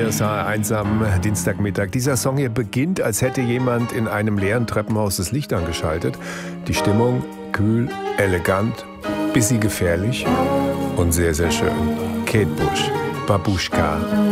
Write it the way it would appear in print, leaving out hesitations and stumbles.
RSH einsam Dienstagmittag. Dieser Song hier beginnt, als hätte jemand in einem leeren Treppenhaus das Licht angeschaltet. Die Stimmung kühl, elegant, bisschen gefährlich und sehr, sehr schön. Kate Bush, Babuschka.